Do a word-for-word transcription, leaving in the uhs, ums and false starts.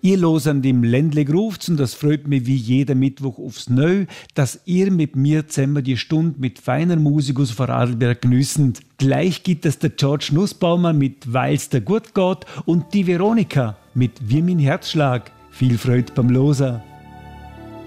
Ihr losend im Ländle ruft's und das freut mich wie jeder Mittwoch aufs Neu, dass ihr mit mir zusammen die Stunde mit feiner Musik aus Vorarlberg geniessen. Gleich gibt es der George Nussbaumer mit Weil's dir gut geht und die Veronika mit Wie mein Herzschlag. Viel Freude beim Losen.